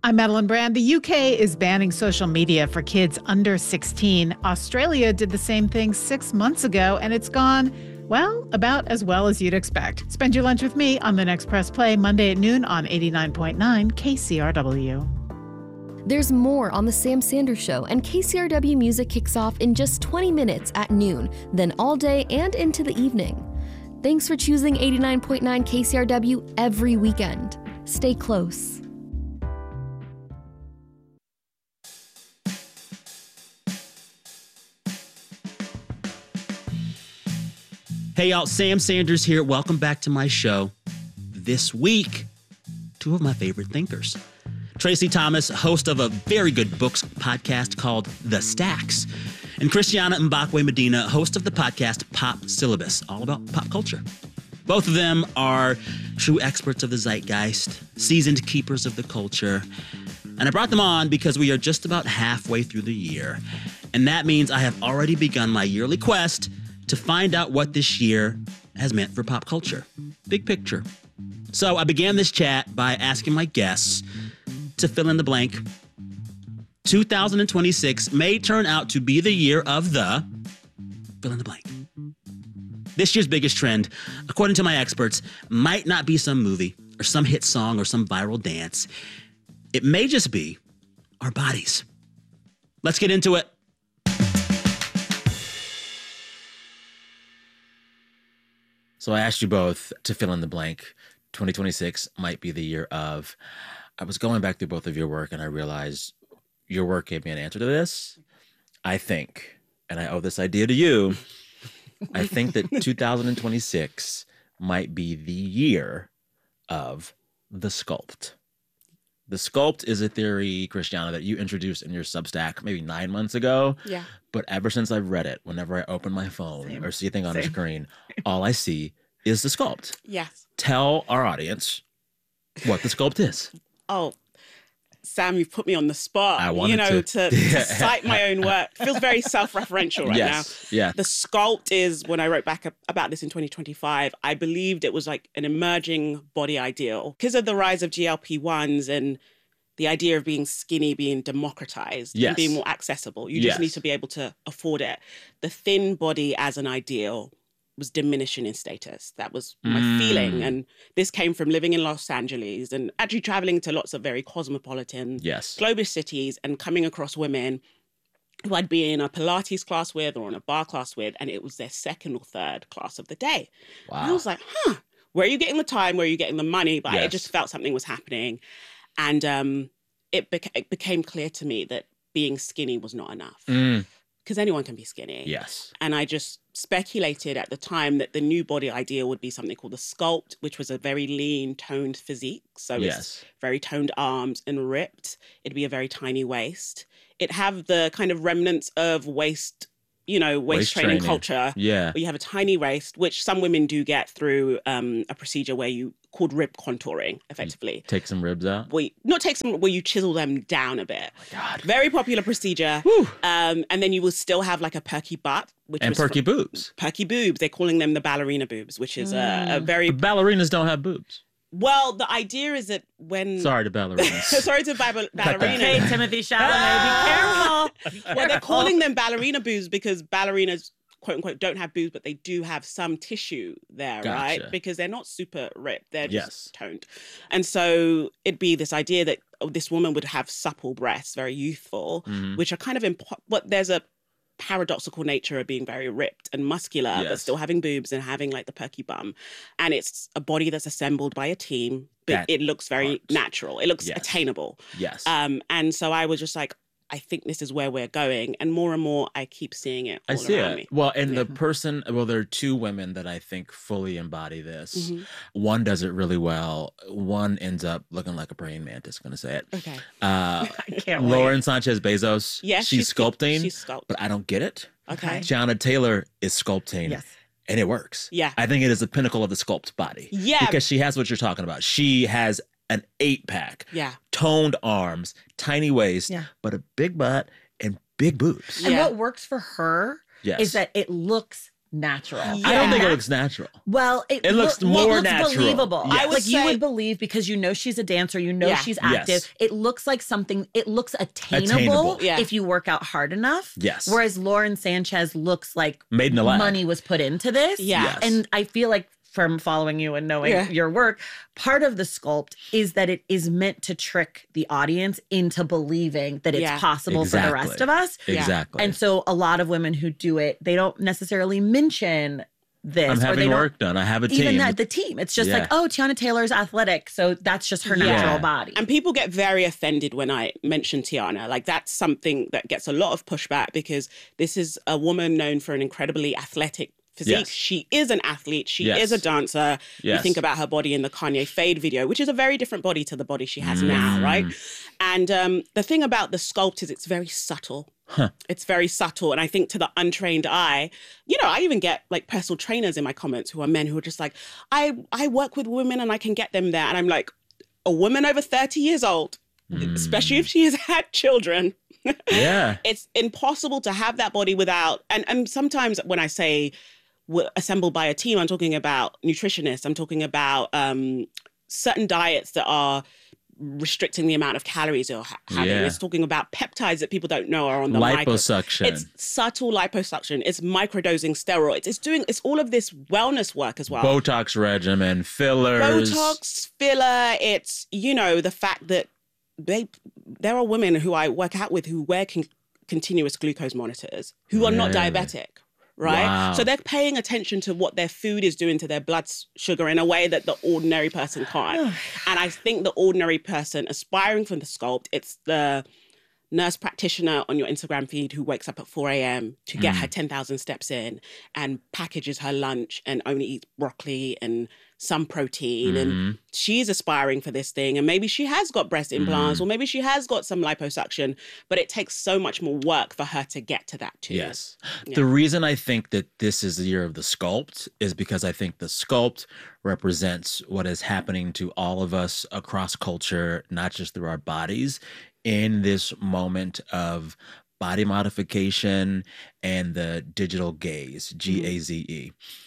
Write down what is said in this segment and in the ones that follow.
I'm Madeline Brand. The UK is banning social media for kids under 16. Australia did the same thing 6 months ago, and it's gone, well, about as well as you'd expect. Spend your lunch with me on The Next Press Play, Monday at noon on 89.9 KCRW. There's more on The Sam Sanders Show, and KCRW music kicks off in just 20 minutes at noon, then all day and into the evening. Thanks for choosing 89.9 KCRW every weekend. Stay close. Hey y'all, Sam Sanders here. Welcome back to my show. This week, two of my favorite thinkers. Tracy Thomas, host of a very good books podcast called The Stacks, and Christiana Mbakwe Medina, host of the podcast Pop Syllabus, all about pop culture. Both of them are true experts of the zeitgeist, seasoned keepers of the culture. And I brought them on because we are just about halfway through the year. And that means I have already begun my yearly quest to find out what this year has meant for pop culture. Big picture. So I began this chat by asking my guests to fill in the blank. 2026 may turn out to be the year of the fill in the blank. This year's biggest trend, according to my experts, might not be some movie or some hit song or some viral dance. It may just be our bodies. Let's get into it. So I asked you both to fill in the blank. 2026 might be the year of. I was going back through both of your work and I realized your work gave me an answer to this. I think, and I owe this idea to you, I think that 2026 might be the year of the sculpt. The sculpt is a theory, Christiana, that you introduced in your Substack maybe 9 months ago. Yeah. But ever since I've read it, whenever I open my phone or see a thing on a screen, all I see is the sculpt. Yes. Tell our audience what the sculpt is. Oh, Sam, you've put me on the spot. I wanted to cite my own work. Feels very self-referential right now. Yeah. The sculpt is, when I wrote back about this in 2025, I believed it was like an emerging body ideal. Because of the rise of GLP-1s and the idea of being skinny being democratized and being more accessible. You just need to be able to afford it. The thin body as an ideal was diminishing in status. That was my feeling. And this came from living in Los Angeles and actually traveling to lots of very cosmopolitan, global cities and coming across women who I'd be in a Pilates class with or in a bar class with, and it was their second or third class of the day. Wow. And I was like, where are you getting the time? Where are you getting the money? But I just felt something was happening. And it became clear to me that being skinny was not enough. Because anyone can be skinny. Yes. And I just speculated at the time that the new body ideal would be something called the sculpt, which was a very lean, toned physique. So it's very toned arms and ripped. It'd be a very tiny waist. It'd have the kind of remnants of waist training culture. Yeah. Where you have a tiny waist, which some women do get through a procedure called rib contouring, effectively. You take some ribs out? Where you chisel them down a bit. Oh my God. Very popular procedure. And then you will still have like a perky butt. Perky boobs. Perky boobs. They're calling them the ballerina boobs, which is a very... But ballerinas don't have boobs. Well, the idea is that when... Sorry to ballerinas. Sorry to ballerinas. Okay, Timothée Chalamet, be careful. Well, they're calling them ballerina boobs because ballerinas, quote unquote, don't have boobs, but they do have some tissue there, right? Because they're not super ripped. They're just toned. And so it'd be this idea that this woman would have supple breasts, very youthful, which are kind of... But there's a paradoxical nature of being very ripped and muscular, but still having boobs and having like the perky bum. And it's a body that's assembled by a team, but it looks very natural. It looks attainable. Yes. And so I was just like, I think this is where we're going. And more I keep seeing it all around me. Well, and there are two women that I think fully embody this. One does it really well. One ends up looking like a praying mantis, going to say it. Okay. I can't wait. Lauren Sanchez Bezos. Yes, she's sculpting. She's sculpting. But I don't get it. Okay. Tiana Taylor is sculpting. Yes. And it works. Yeah. I think it is the pinnacle of the sculpt body. Yeah. Because she has what you're talking about. She has an 8-pack. Yeah. Toned arms, tiny waist, but a big butt and big boobs. And what works for her Yes. is that it looks natural. I don't think it looks natural. Well, it looks more natural. believable. Yes. I would Like you say- would believe because you know she's a dancer, you know Yeah. she's active. Yes. It looks like something. It looks attainable, Attainable. Yeah. if you work out hard enough. Yes. Whereas Lauren Sanchez looks like Made in the lab. money was put into this. Yeah. Yes. And I feel like from following you and knowing Yeah. your work, part of the sculpt is that it is meant to trick the audience into believing that it's Yeah. possible for the rest of us. Yeah. Exactly. And so a lot of women who do it, they don't necessarily mention this. I'm or they having don't- work done. I have a team. Even the team. It's just Yeah. like, oh, Tiana Taylor's athletic. So that's just her Yeah. natural body. And people get very offended when I mention Tiana. Like, that's something that gets a lot of pushback because this is a woman known for an incredibly athletic physique. Yes. She is an athlete. She Yes. is a dancer. You Yes. think about her body in the Kanye Fade video, which is a very different body to the body she has now, right? And the thing about the sculpt is it's very subtle. It's very subtle. And I think to the untrained eye, I even get like personal trainers in my comments who are men who are just like, I work with women and I can get them there. And I'm like, a woman over 30 years old, especially if she has had children, Yeah. it's impossible to have that body without. And sometimes when I say we're assembled by a team, I'm talking about nutritionists. I'm talking about certain diets that are restricting the amount of calories you're having. Yeah. It's talking about peptides that people don't know are on the micro. Liposuction. It's subtle liposuction. It's microdosing steroids. It's all of this wellness work as well. Botox regimen, fillers. Botox, filler. It's, the fact that there are women who I work out with who wear continuous glucose monitors who are not Really? diabetic, right? Wow. So they're paying attention to what their food is doing to their blood sugar in a way that the ordinary person can't. And I think the ordinary person aspiring for the sculpt, it's the nurse practitioner on your Instagram feed who wakes up at 4 a.m. to get her 10,000 steps in and packages her lunch and only eats broccoli and some protein. And she's aspiring for this thing. And maybe she has got breast implants or maybe she has got some liposuction, but it takes so much more work for her to get to that too. Yes. Yeah. The reason I think that this is the year of the sculpt is because I think the sculpt represents what is happening to all of us across culture, not just through our bodies, in this moment of body modification and the digital gaze, Gaze.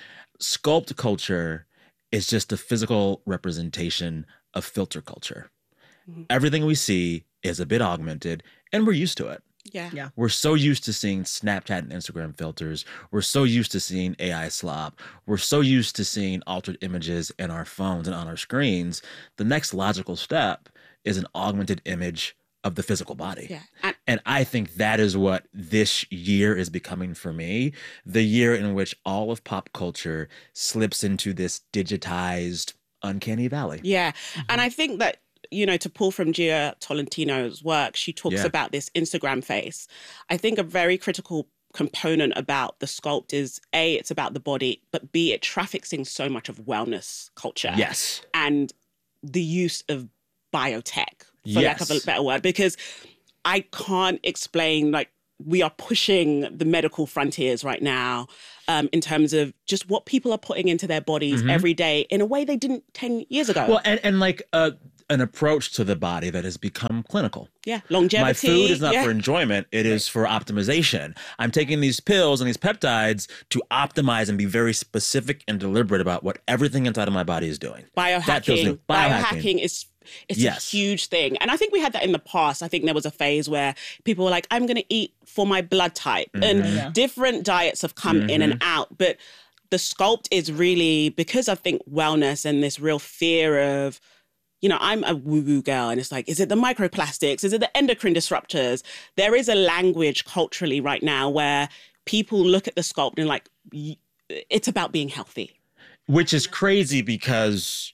Sculpt culture is just a physical representation of filter culture. Everything we see is a bit augmented, and we're used to it. Yeah. We're so used to seeing Snapchat and Instagram filters. We're so used to seeing AI slop. We're so used to seeing altered images in our phones and on our screens. The next logical step is an augmented image of the physical body. Yeah. And I think that is what this year is becoming for me. The year in which all of pop culture slips into this digitized uncanny valley. Yeah. And I think that, to pull from Gia Tolentino's work, she talks about this Instagram face. I think a very critical component about the sculpt is A, it's about the body, but B, it traffics in so much of wellness culture. Yes. And the use of biotech, for lack of a Yes. better word, because I can't explain, we are pushing the medical frontiers right now in terms of just what people are putting into their bodies every day in a way they didn't 10 years ago. Well, and like an approach to the body that has become clinical. Yeah, longevity. My food is not for enjoyment. It is for optimization. I'm taking these pills and these peptides to optimize and be very specific and deliberate about what everything inside of my body is doing. That feels new. Biohacking is a huge thing. And I think we had that in the past. I think there was a phase where people were like, I'm going to eat for my blood type. And different diets have come in and out. But the sculpt is really, because I think wellness and this real fear of, I'm a woo-woo girl, and it's like, is it the microplastics? Is it the endocrine disruptors? There is a language culturally right now where people look at the sculpt and like, it's about being healthy. Which is crazy because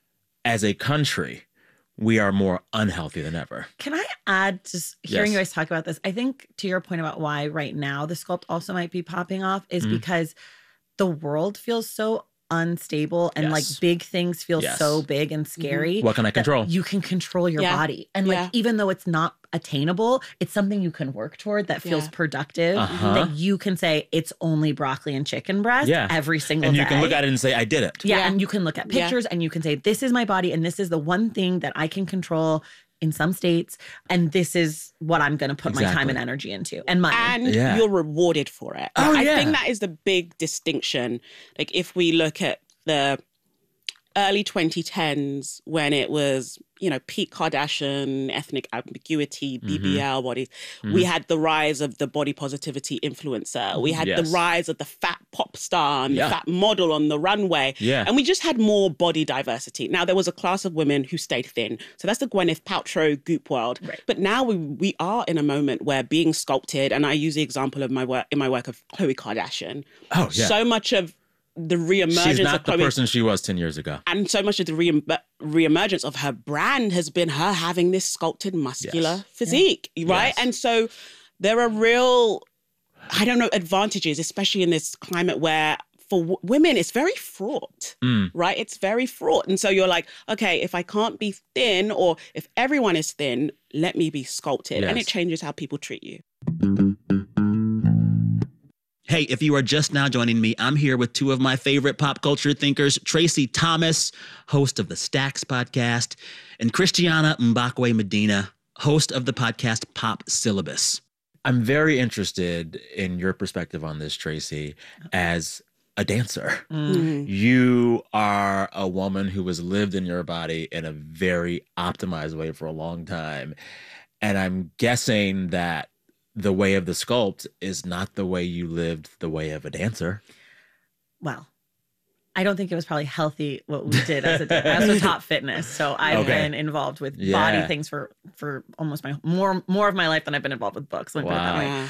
as a country, we are more unhealthy than ever. Can I add, just hearing Yes. you guys talk about this, I think to your point about why right now the sculpt also might be popping off is because the world feels so unstable and like Yes. big things feel Yes. so big and scary. What can I that control? You can control your Yeah. body. And like, Yeah. even though it's not attainable, it's something you can work toward that feels Yeah. productive, Uh-huh. that you can say it's only broccoli and chicken breast Yeah. every single And day. you can look at it and say, I did it. Yeah, Yeah. and you can look at Yeah. pictures and you can say, this is my body and this is the one thing that I can control in some states, and this is what I'm going to put my time and energy into, and money. And you're rewarded for it. Oh, I think that is the big distinction. Like if we look at the early 2010s when it was, peak Kardashian, ethnic ambiguity, BBL bodies. We had the rise of the body positivity influencer. We had the rise of the fat pop star and the fat model on the runway. Yeah. And we just had more body diversity. Now, there was a class of women who stayed thin. So that's the Gwyneth Paltrow goop world. Right. But now we are in a moment where being sculpted, and I use the example of my work of Khloe Kardashian. Oh, yeah. So much of the reemergence She's not of the Khloe, person she was 10 years ago. and so much of the reemergence of her brand has been her having this sculpted muscular physique, right? Yes. And so there are real, advantages, especially in this climate where for women, it's very fraught, right? It's very fraught. And so you're like, okay, if I can't be thin or if everyone is thin, let me be sculpted. And it changes how people treat you. Hey, if you are just now joining me, I'm here with two of my favorite pop culture thinkers, Tracy Thomas, host of the Stacks podcast, and Christiana Mbakwe Medina, host of the podcast Pop Syllabus. I'm very interested in your perspective on this, Tracy, as a dancer. You are a woman who has lived in your body in a very optimized way for a long time. And I'm guessing that the way of the sculpt is not the way you lived the way of a dancer. Well, I don't think it was probably healthy what we did as a dancer. I also taught fitness, so I've been involved with body things for almost more of my life than I've been involved with books. Let me put it that way.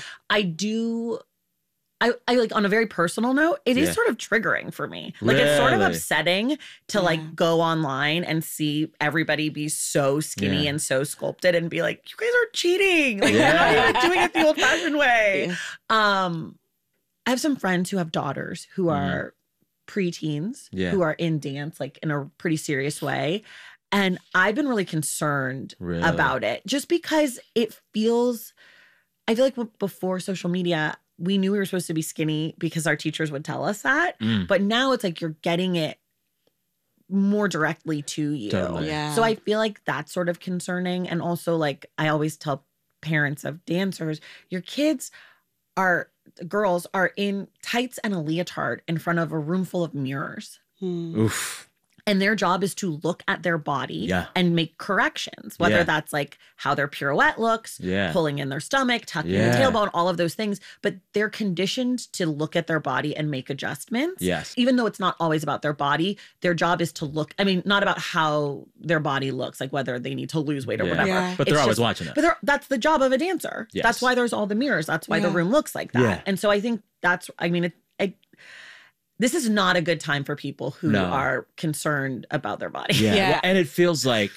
I like, on a very personal note, it is sort of triggering for me. Like it's sort of upsetting to like go online and see everybody be so skinny and so sculpted and be like, you guys are cheating. Like you're not even doing it the old fashioned way. I have some friends who have daughters who are preteens, who are in dance, like in a pretty serious way. And I've been really concerned about it just because I feel like before social media, we knew we were supposed to be skinny because our teachers would tell us that. But now it's like you're getting it more directly to you. Totally. Yeah. So I feel like that's sort of concerning. And also, like, I always tell parents of dancers, your girls are in tights and a leotard in front of a room full of mirrors. Oof. And their job is to look at their body and make corrections, whether that's like how their pirouette looks, pulling in their stomach, tucking the tailbone, all of those things. But they're conditioned to look at their body and make adjustments. Yes. Even though it's not always about their body, their job is to look, not about how their body looks, like whether they need to lose weight or whatever. Yeah. But they're always watching it. But that's the job of a dancer. Yes. That's why there's all the mirrors. That's why the room looks like that. Yeah. And so I think this is not a good time for people who are concerned about their body. Yeah. Well, and it feels like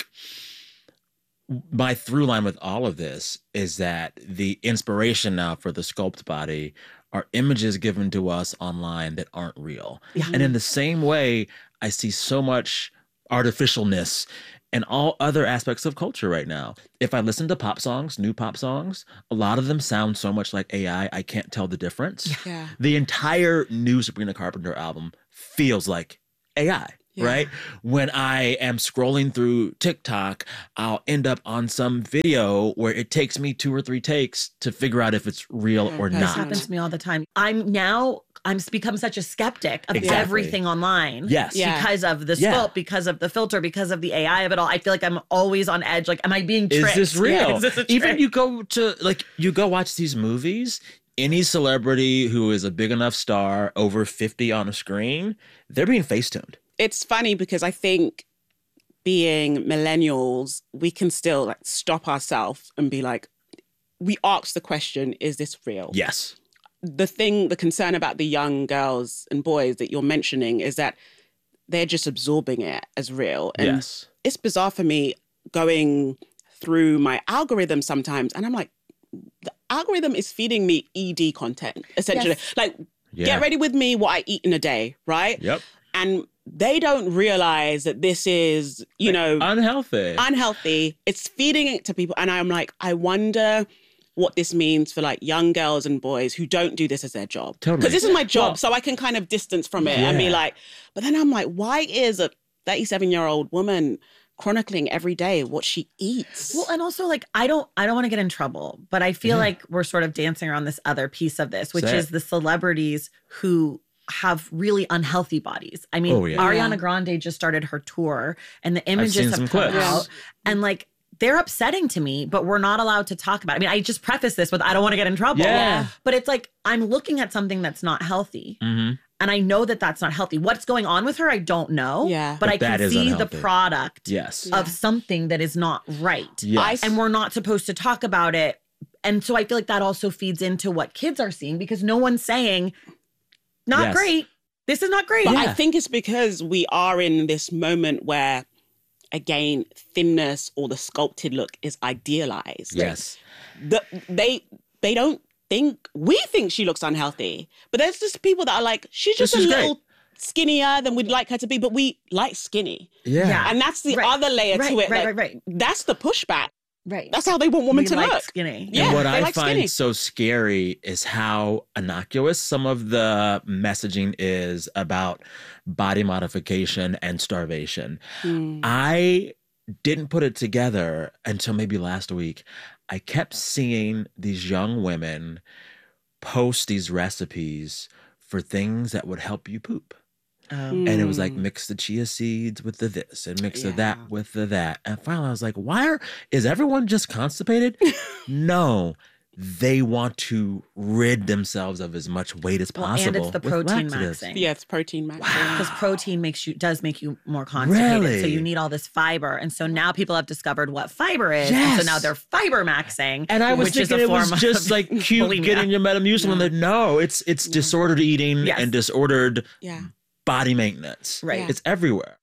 my through line with all of this is that the inspiration now for the sculpt body are images given to us online that aren't real. Yeah. And in the same way, I see so much artificialness in all other aspects of culture right now. If I listen to pop songs, new pop songs, a lot of them sound so much like AI, I can't tell the difference. Yeah. The entire new Sabrina Carpenter album feels like AI. Yeah. Right? When I am scrolling through TikTok, I'll end up on some video where it takes me 2 or 3 takes to figure out if it's real or not. This happens to me all the time. I'm become such a skeptic of everything online. Yes. Yeah. Because of the sculpt, because of the filter, because of the AI of it all. I feel like I'm always on edge. Like, am I being tricked? Is this real? Yeah, is this a trick? Even you go watch these movies, any celebrity who is a big enough star over 50 on a screen, they're being face-tuned. It's funny because I think being millennials, we can still stop ourselves and be like, we ask the question, is this real? Yes. The concern about the young girls and boys that you're mentioning is that they're just absorbing it as real. And it's bizarre for me going through my algorithm sometimes, and I'm like, the algorithm is feeding me ED content, essentially. Yes. Like, get ready with me what I eat in a day, right? Yep. And they don't realize that this is, unhealthy. It's feeding it to people. And I'm like, I wonder what this means for young girls and boys who don't do this as their job. Totally. Because this is my job, so I can kind of distance from it and be like, but then I'm like, why is a 37-year-old woman chronicling every day what she eats. Well, and also like I don't want to get in trouble, but I feel like we're sort of dancing around this other piece of this, which is the celebrities who have really unhealthy bodies. I mean, Ariana Grande just started her tour and the images have come out and like they're upsetting to me, but we're not allowed to talk about it. I mean, I just preface this with I don't want to get in trouble. Yeah. But it's like I'm looking at something that's not healthy. Mm-hmm. And I know that that's not healthy. What's going on with her, I don't know. Yeah. But I can see the product of something that is not right. Yes. And we're not supposed to talk about it. And so I feel like that also feeds into what kids are seeing because no one's saying, not great. This is not great. But I think it's because we are in this moment where, again, thinness or the sculpted look is idealized. Yes. They don't think, we think she looks unhealthy. But there's just people that are like, she's just a little skinnier than we'd like her to be, but we like skinny. Yeah. And that's the other layer to it. Right. That's the pushback. Right. That's how they want women to look. Skinny. Yeah, and what I like find skinny. so scary is how innocuous some of the messaging is about body modification and starvation. I didn't put it together until maybe last week. I kept seeing these young women post these recipes for things that would help you poop. And it was like, mix the chia seeds with the this and mix the that with the that. And finally I was like, is everyone just constipated? No, they want to rid themselves of as much weight as possible. And it's the protein maxing. Yeah, it's protein maxing. Because protein does make you more constipated. Really? So you need all this fiber. And so now people have discovered what fiber is. And so now they're fiber maxing. And I was which is thinking a it was form just of like cute bulimia. getting your Metamucil. No, it's disordered eating and disordered body maintenance. Right. It's everywhere.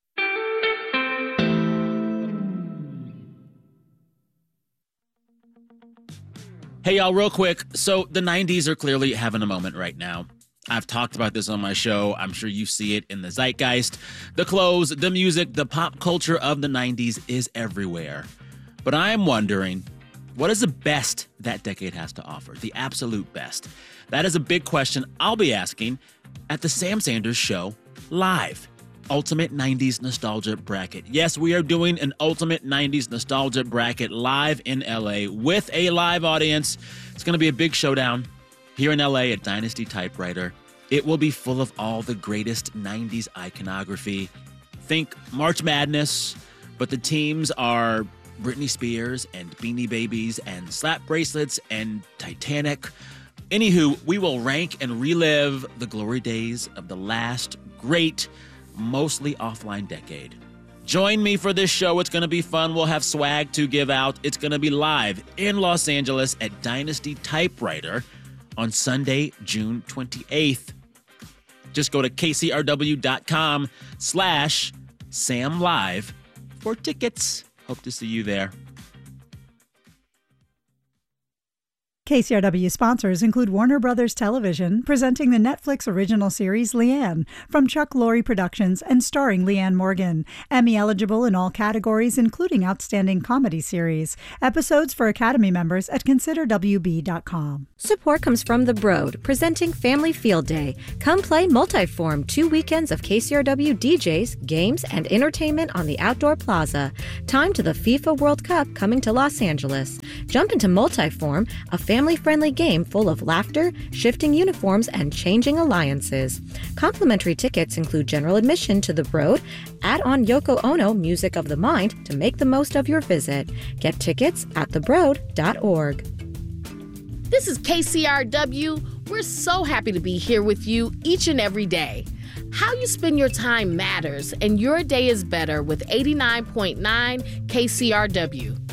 Hey, y'all, real quick. So the 90s are clearly having a moment right now. I've talked about this on my show. I'm sure you see it in the zeitgeist. The clothes, the music, the pop culture of the 90s is everywhere. But I am wondering, what is the best that decade has to offer? The absolute best? That is a big question I'll be asking at the Sam Sanders Show live. Ultimate 90s Nostalgia Bracket. Yes, we are doing an Ultimate 90s Nostalgia Bracket live in LA with a live audience. It's going to be a big showdown here in LA at Dynasty Typewriter. It will be full of all the greatest 90s iconography. Think March Madness, but the teams are Britney Spears and Beanie Babies and Slap Bracelets and Titanic. Anywho, we will rank and relive the glory days of the last great, mostly offline decade. Join me for this show. It's going to be fun. We'll have swag to give out. It's going to be live in Los Angeles at Dynasty Typewriter on Sunday, June 28th. Just go to kcrw.com/SamLive for tickets. Hope to see you there. KCRW sponsors include Warner Brothers Television, presenting the Netflix original series Leanne, from Chuck Lorre Productions and starring Leanne Morgan. Emmy eligible in all categories, including Outstanding Comedy Series. Episodes for Academy members at considerwb.com. Support comes from The Broad, presenting Family Field Day. Come play Multiform, 2 weekends of KCRW DJs, games, and entertainment on the Outdoor Plaza. Time to the FIFA World Cup coming to Los Angeles. Jump into Multiform, a family-friendly game full of laughter, shifting uniforms, and changing alliances. Complimentary tickets include general admission to The Broad. Add on Yoko Ono Music of the Mind to make the most of your visit. Get tickets at thebroad.org. This is KCRW. We're so happy to be here with you each and every day. How you spend your time matters, and your day is better with 89.9 KCRW.